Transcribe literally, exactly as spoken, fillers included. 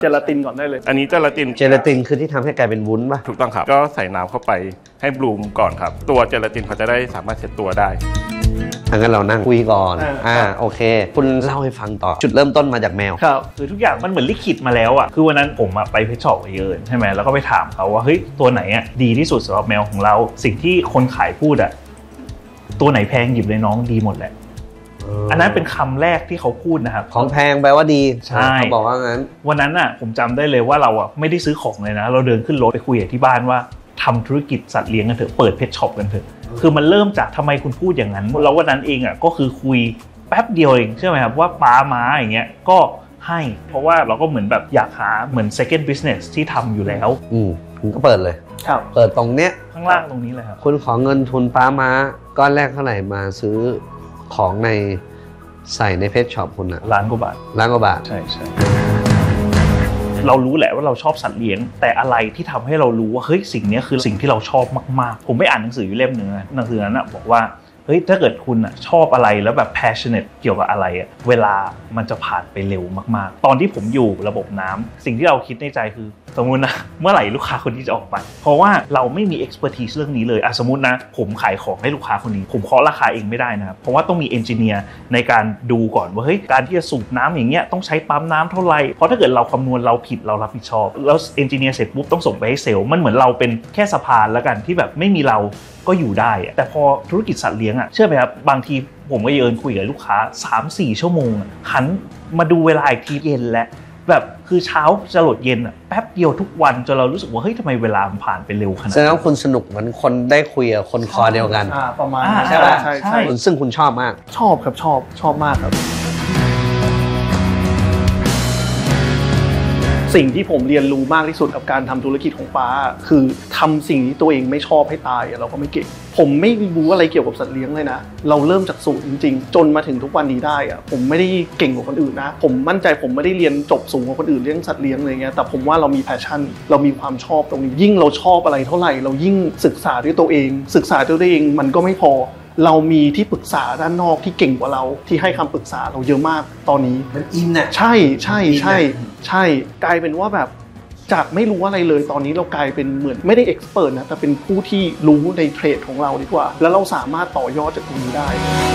เจลาตินก่อนได้เลยอันนี้เจลาตินเจลาตินคือที่ทำให้กลายเป็นวุ้นป่ะถูกต้องครับก็ใส่น้ำเข้าไปให้บลูมก่อนครับตัวเจลาตินเขาจะได้สามารถเซ็ตตัวได้งั้นเรานั่งคุยก่อนอ่าโอเคคุณเล่าให้ฟังต่อจุดเริ่มต้นมาจากแมวครับคือทุกอย่างมันเหมือนลิขิตมาแล้วอ่ะคือวันนั้นผมไปเพชรช็อปเยอะใช่ไหมแล้วก็ไปถามเขาว่าเฮ้ยตัวไหนอ่ะดีที่สุดสำหรับแมวของเราสิ่งที่คนขายพูดอ่ะตัวไหนแพงหยิบเลยน้องดีหมดแหละอันนั้นเป็นคำแรกที่เขาพูดนะครับของแพงแปลว่าดีใช่เขาบอกว่างั้นวันนั้นอ่ะผมจำได้เลยว่าเราอ่ะไม่ได้ซื้อของเลยนะเราเดินขึ้นรถไปคุยกับที่บ้านว่าทำธุรกิจสัตว์เลี้ยงกันเถอะเปิดเพชรช็อปกันเถอะคือมันเริ่มจากทำไมคุณพูดอย่างนั้นแล้ววันนั้นเองอ่ะก็คือคุยแป๊บเดียวเองใช่ไหมครับว่าป้าม้าอย่างเงี้ยก็ให้เพราะว่าเราก็เหมือนแบบอยากหาเหมือน second business ที่ทำอยู่แล้วอืมคุณก็เปิดเลยครับเปิดตรงเนี้ยข้างล่างตรงนี้เลยครับคุณขอเงินทุนป้าม้าก้อนแรกเท่าไหร่มาซื้อของในใส่ในเพชรช็อปคุณอะล้านกว่าบาทล้านกว่าบาทใช่ใช่เรารู้แหละว่าเราชอบสัตว์เลี้ยงแต่อะไรที่ทำให้เรารู้ว่าเฮ้ยสิ่งนี้คือสิ่งที่เราชอบมากๆผมไปอ่านหนังสืออยู่เล่มนึงนะหนังสือนั้นบอกว่าเฮ้ยถ้าเกิดคุณชอบอะไรแล้วแบบ passionate เกี่ยวกับอะไรเวลามันจะผ่านไปเร็วมากๆตอนที่ผมอยู่ระบบน้ำสิ่งที่เราคิดในใจคือสมมุตินะเมื่อไหร่ลูกค้าคนนี้จะออกไปเพราะว่าเราไม่มี expertise เรื่องนี้เลยอ่ะสมมุตินะผมขายของให้ลูกค้าคนนี้ผมเคาะราคาเองไม่ได้นะครับเพราะว่าต้องมี engineer ในการดูก่อนว่าเฮ้ยการที่จะสูบน้ำอย่างเงี้ยต้องใช้ปั๊มน้ำเท่าไหร่เพราะถ้าเกิดเราคำนวณเราผิดเรารับผิดชอบแล้ว engineer เสร็จปุ๊บต้องส่งไปให้เซลล์มันเหมือนเราเป็นแค่สะพานแล้วกันที่แบบไม่มีเราก็อยู่ได้แต่พอธุรกิจสัตว์เลี้ยงอ่ะเชื่อไหมครับบางทีผมก็เยินคุยกับลูกค้า สามถึงสี่ ชั่วโมงหันมาดูเวลาอีกทีเย็นแล้วแบบคือเช้าจะหลดเย็นอ่ะแป๊บเดียวทุกวันจนเรารู้สึกว่าเฮ้ยทำไมเวลามันผ่านไปเร็วขนาดนั้นแสดงว่าคุณสนุกเหมือนคนได้คุยกับคนคอเดียวกันอ่าประมาณใช่ไหมใช่ใช่ซึ่งคุณชอบมากชอบครับชอบชอบมากครับสิ่งที่ผมเรียนรู้มากที่สุดกับการทำธุรกิจของป้าคือทำสิ่งที่ตัวเองไม่ชอบให้ตายเราก็ไม่เก่งผมไม่รู้อะไรเกี่ยวกับสัตว์เลี้ยงเลยนะเราเริ่มจากศูนย์จริงๆจนมาถึงทุกวันนี้ได้อะผมไม่ได้เก่งกว่าคนอื่นนะผมมั่นใจผมไม่ได้เรียนจบสูงกว่าคนอื่นเรื่องสัตว์เลี้ยงอะไรเงี้ยแต่ผมว่าเรามีแพชชั่นเรามีความชอบตรงนี้ยิ่งเราชอบอะไรเท่าไหร่เรายิ่งศึกษาด้วยตัวเองศึกษาด้วยตัวเองมันก็ไม่พอเรามีที่ปรึกษาด้านนอกที่เก่งกว่าเราที่ให้คำปรึกษาเราเยอะมากตอนนี้มันอินน่ะใช่ใช่ใช่ใช่กลายเป็นว่าแบบจากไม่รู้อะไรเลยตอนนี้เรากลายเป็นเหมือนไม่ได้เอ็กซ์เพิร์ทนะแต่เป็นผู้ที่รู้ในเทรดของเราดีกว่าแล้วเราสามารถต่อยอดจากตรงนี้ได้